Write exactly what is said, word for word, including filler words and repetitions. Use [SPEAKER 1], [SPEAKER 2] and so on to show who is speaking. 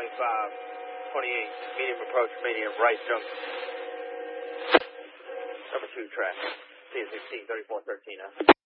[SPEAKER 1] twenty-five, twenty-eight, medium approach, medium right jump. Number two track, C sixteen, thirty-four thirteen.